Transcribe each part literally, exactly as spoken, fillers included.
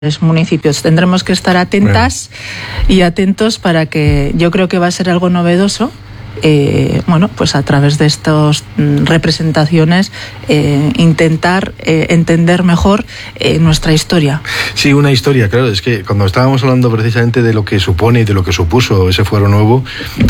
municipios. Tendremos que estar atentas bueno. y atentos para que yo creo que va a ser algo novedoso. Eh, bueno, pues a través de estas mm, representaciones eh, intentar eh, entender mejor eh, nuestra historia. Sí, una historia, claro, es que cuando estábamos hablando precisamente de lo que supone y de lo que supuso ese fuero nuevo,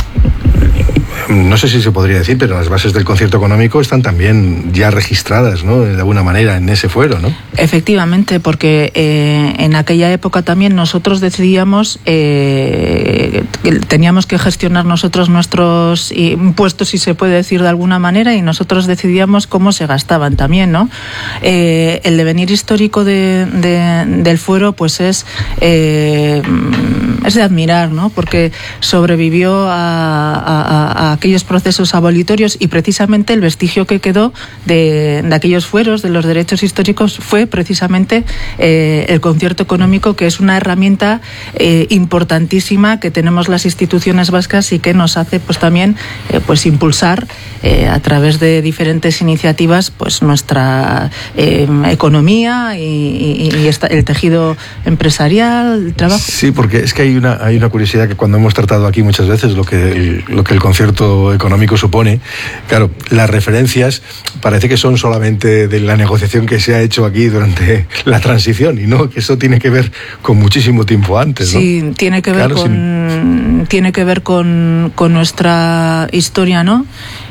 no sé si se podría decir, pero las bases del concierto económico están también ya registradas, ¿no?, de alguna manera en ese fuero, ¿no? Efectivamente, porque eh, en aquella época también nosotros decidíamos, eh, que teníamos que gestionar nosotros nuestros impuestos, si se puede decir de alguna manera, y nosotros decidíamos cómo se gastaban también, ¿no? Eh, el devenir histórico de, de, del fuero, pues es, eh, es de admirar, ¿no? Porque sobrevivió a, a, a aquellos procesos abolitorios, y precisamente el vestigio que quedó de, de aquellos fueros, de los derechos históricos, fue precisamente eh, el concierto económico, que es una herramienta eh, importantísima que tenemos las instituciones vascas y que nos hace pues también eh, pues impulsar eh, a través de diferentes iniciativas pues nuestra eh, economía y, y, y esta, el tejido empresarial, el trabajo. Sí, porque es que hay una hay una curiosidad que cuando hemos tratado aquí muchas veces lo que el, lo que el concierto económico supone, claro, las referencias parece que son solamente de la negociación que se ha hecho aquí durante la transición, y no, que eso tiene que ver con muchísimo tiempo antes, ¿no? Sí, tiene que ver claro, con sí. tiene que ver con, con nuestra historia, ¿no?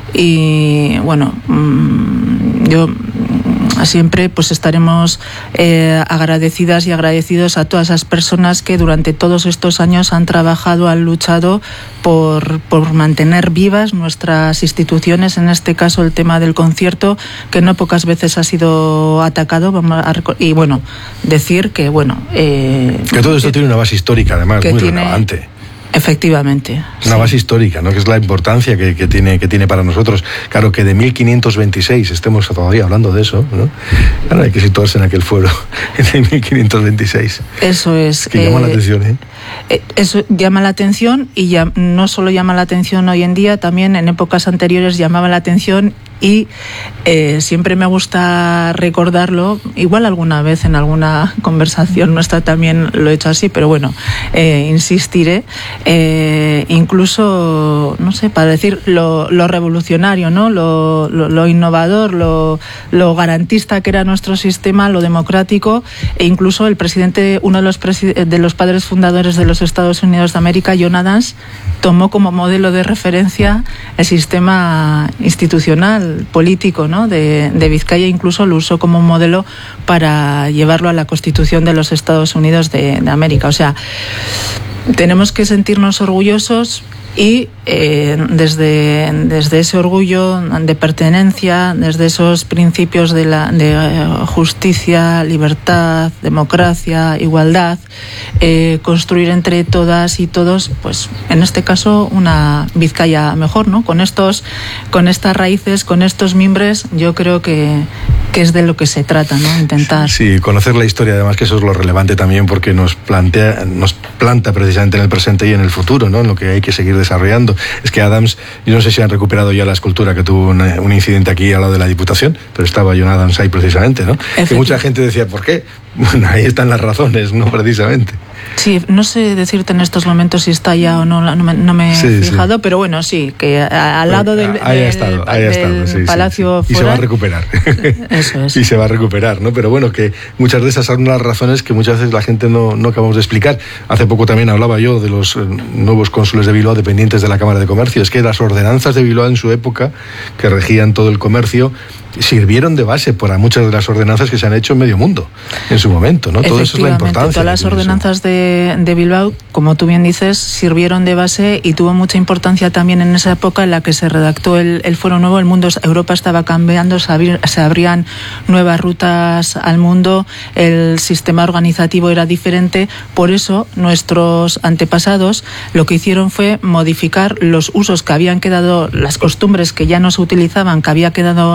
Y bueno, yo siempre pues estaremos eh, agradecidas y agradecidos a todas esas personas que durante todos estos años han trabajado, han luchado por, por mantener vivas nuestras instituciones, en este caso el tema del concierto, que no pocas veces ha sido atacado, vamos a rec- y bueno, decir que bueno... Eh, que todo esto que, tiene una base histórica, además, muy tiene, relevante. Efectivamente. Una sí. base histórica, ¿no?, que es la importancia que, que, tiene, que tiene para nosotros. Claro, que de mil quinientos veintiséis estemos todavía hablando de eso, ¿no? Claro, hay que situarse en aquel fuero, en mil quinientos veintiséis. Eso es. Que eh, llama la atención, ¿eh? Eso llama la atención, y ya, no solo llama la atención hoy en día, también en épocas anteriores llamaba la atención. Y eh, siempre me gusta recordarlo, igual alguna vez en alguna conversación nuestra también lo he hecho así, pero bueno, eh, insistiré, eh, incluso, no sé, para decir lo, lo revolucionario, ¿no? Lo, lo, lo innovador, lo, lo garantista que era nuestro sistema, lo democrático, e incluso el presidente, uno de los, preside- de los padres fundadores de los Estados Unidos de América, John Adams, tomó como modelo de referencia el sistema institucional político, ¿no?, de, de Vizcaya, incluso lo usó como modelo para llevarlo a la Constitución de los Estados Unidos de, de América. O sea, tenemos que sentirnos orgullosos y eh, desde, desde ese orgullo de pertenencia, desde esos principios de, la, de eh, justicia, libertad, democracia, igualdad, eh, construir entre todas y todos, pues en este caso una Vizcaya mejor, ¿no? Con estos, con estas raíces, con estos mimbres, yo creo que, que es de lo que se trata, ¿no? Intentar. Sí, conocer la historia, además, que eso es lo relevante también, porque nos plantea, nos planta precisamente en el presente y en el futuro, ¿no?, en lo que hay que seguir desarrollando. Es que Adams, yo no sé si han recuperado ya la escultura, que tuvo una, un incidente aquí al lado de la Diputación, pero estaba John Adams ahí precisamente, ¿no? Que mucha gente decía, ¿por qué? Bueno, ahí están las razones, ¿no?, precisamente. Sí, no sé decirte en estos momentos si está ya o no, no me, no me he sí, fijado, sí. pero bueno, sí, que a, al lado del, ahí del, estado, ahí del estado, sí, Palacio sí, sí. Y Foral, se va a recuperar. Eso es. Y se va a recuperar, ¿no? Pero bueno, que muchas de esas son las razones que muchas veces la gente no, no acabamos de explicar. Hace poco también hablaba yo de los eh, nuevos cónsules de Bilbao dependientes de la Cámara de Comercio. Es que las ordenanzas de Bilbao en su época, que regían todo el comercio, sirvieron de base para muchas de las ordenanzas que se han hecho en medio mundo en su momento, ¿no? Todo eso es la importancia. Todas las ordenanzas de, de Bilbao, como tú bien dices, sirvieron de base, y tuvo mucha importancia también en esa época en la que se redactó el, el Fuero Nuevo. El mundo, Europa estaba cambiando, se, abri, se abrían nuevas rutas al mundo, el sistema organizativo era diferente. Por eso nuestros antepasados lo que hicieron fue modificar los usos que habían quedado, las costumbres que ya no se utilizaban, que había quedado soletas,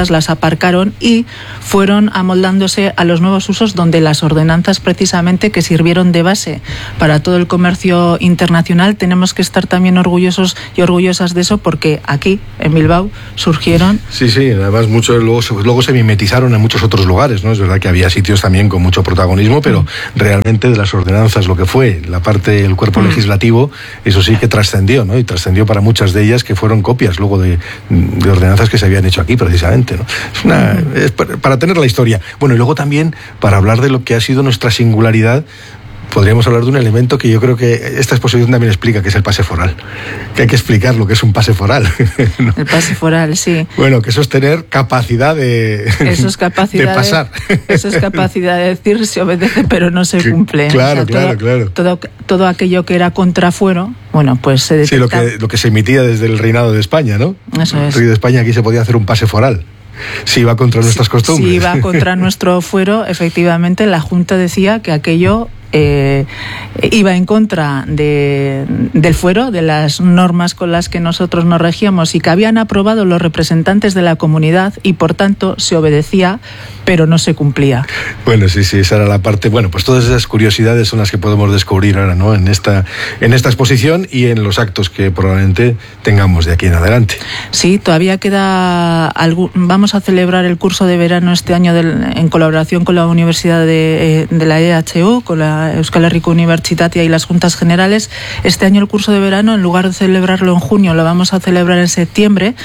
juntas las aparcaron y fueron amoldándose a los nuevos usos, donde las ordenanzas precisamente que sirvieron de base para todo el comercio internacional, tenemos que estar también orgullosos y orgullosas de eso, porque aquí en Bilbao surgieron. Sí, sí, además muchos luego, luego se mimetizaron en muchos otros lugares, ¿no? Es verdad que había sitios también con mucho protagonismo, pero mm. realmente de las ordenanzas, lo que fue la parte del cuerpo mm. legislativo, eso sí que trascendió, ¿no? Y trascendió para muchas de ellas que fueron copias luego de, de ordenanzas que se habían hecho aquí precisamente, ¿no? Es una, mm. es para, para tener la historia. Bueno, y luego también para hablar de lo que ha sido nuestra singularidad, podríamos hablar de un elemento que yo creo que esta exposición también explica, que es el pase foral. Que hay que explicar lo que es un pase foral, ¿no? El pase foral, sí. Bueno, que eso es tener capacidad de, eso es capacidad de pasar. De, eso es capacidad de decir se obedece pero no se cumple. Claro, o sea, claro, todo, claro. Todo, todo aquello que era contrafuero, bueno, pues se detecta. Sí, lo que, lo que se emitía desde el reinado de España, ¿no? Eso es. El rey de España, aquí se podía hacer un pase foral. Si iba contra nuestras costumbres. Si iba contra nuestro fuero, efectivamente, la Junta decía que aquello eh, iba en contra de, del fuero, de las normas con las que nosotros nos regíamos y que habían aprobado los representantes de la comunidad, y por tanto se obedecía, pero no se cumplía. Bueno, sí, sí, esa era la parte. Bueno, pues todas esas curiosidades son las que podemos descubrir ahora, ¿no? En esta, en esta exposición y en los actos que probablemente tengamos de aquí en adelante. Sí, todavía queda algún. Vamos a celebrar el curso de verano este año del, en colaboración con la Universidad de, de la E H U, con la Euskal Herriko Unibertsitatea y las Juntas Generales. Este año el curso de verano, en lugar de celebrarlo en junio, lo vamos a celebrar en septiembre,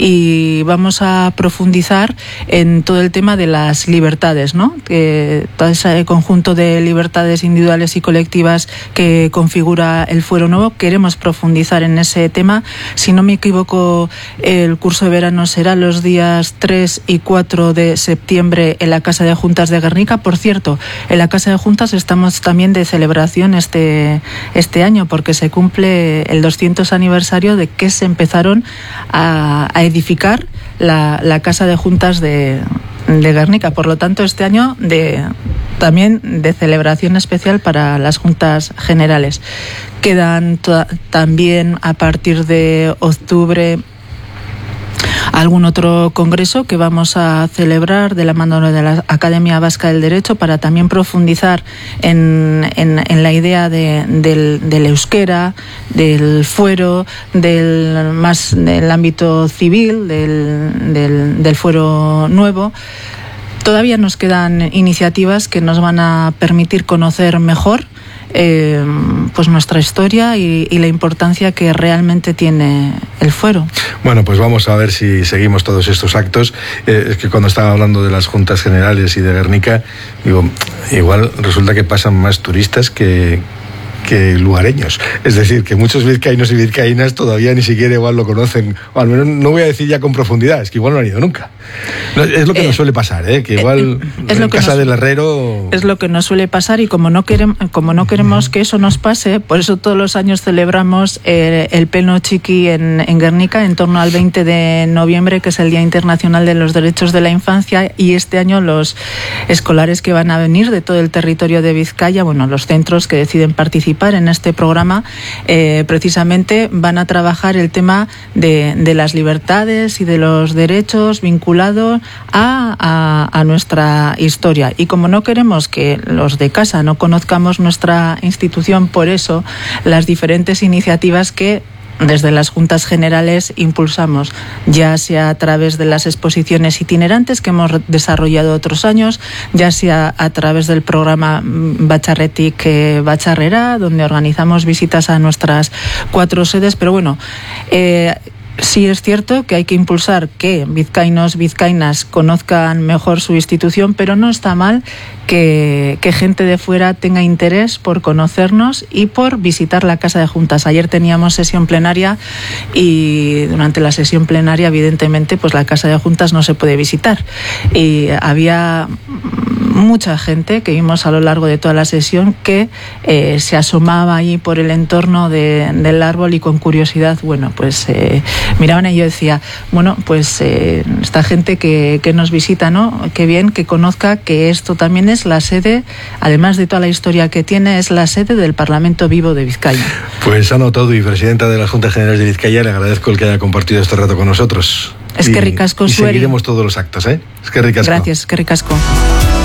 y vamos a profundizar en todo el tema de las libertades, ¿no? Que todo ese conjunto de libertades individuales y colectivas que configura el fuero nuevo, queremos profundizar en ese tema. Si no me equivoco, el curso de verano será los días tres y cuatro de septiembre en la Casa de Juntas de Guernica. Por cierto, en la Casa de Juntas estamos también de celebración este, este año, porque se cumple el doscientos aniversario de que se empezaron a, a edificar la, la Casa de Juntas de, de Guernica. Por lo tanto, este año de, también de celebración especial para las Juntas Generales. Quedan to- también a partir de octubre algún otro congreso que vamos a celebrar de la mano de la Academia Vasca del Derecho, para también profundizar en, en, en la idea de, del, del euskera, del fuero, del más del ámbito civil, del, del, del fuero nuevo. Todavía nos quedan iniciativas que nos van a permitir conocer mejor Eh, pues nuestra historia y, y la importancia que realmente tiene el fuero. Bueno, pues vamos a ver si seguimos todos estos actos. Eh, es que cuando estaba hablando de las Juntas Generales y de Guernica, digo, igual resulta que pasan más turistas que que lugareños. Es decir, que muchos vizcaínos y vizcaínas todavía ni siquiera igual lo conocen, o al menos no voy a decir ya con profundidad, es que igual no han ido nunca. No, es lo que eh, nos suele pasar, ¿eh? Que igual eh, es en lo que casa nos, del herrero... Es lo que nos suele pasar, y como no queremos, como no queremos que eso nos pase, por eso todos los años celebramos eh, el Peno Txiki en, en Guernica, en torno al veinte de noviembre, que es el Día Internacional de los Derechos de la Infancia, y este año los escolares que van a venir de todo el territorio de Vizcaya, bueno, los centros que deciden participar en este programa, eh, precisamente van a trabajar el tema de, de las libertades y de los derechos vinculados a, a, a nuestra historia. Y como no queremos que los de casa no conozcamos nuestra institución, por eso las diferentes iniciativas que desde las Juntas Generales impulsamos, ya sea a través de las exposiciones itinerantes que hemos desarrollado otros años, ya sea a través del programa Batxarretik Batxarrera, donde organizamos visitas a nuestras cuatro sedes. Pero bueno, eh, sí es cierto que hay que impulsar que vizcaínos, vizcaínas conozcan mejor su institución, pero no está mal que, que gente de fuera tenga interés por conocernos y por visitar la Casa de Juntas. Ayer teníamos sesión plenaria, y durante la sesión plenaria, evidentemente, pues la Casa de Juntas no se puede visitar. Y había mucha gente que vimos a lo largo de toda la sesión que eh, se asomaba ahí por el entorno de, del árbol, y con curiosidad, bueno, pues eh, miraban, y yo decía, bueno, pues eh, esta gente que, que nos visita, ¿no? Qué bien que conozca que esto también es la sede, además de toda la historia que tiene, es la sede del Parlamento Vivo de Vizcaya. Pues Ana Otadui, presidenta de las Juntas Generales de Vizcaya, le agradezco el que haya compartido este rato con nosotros. Es que ricasco, y seguiremos todos los actos, ¿eh? Es que ricasco. Gracias, que ricasco.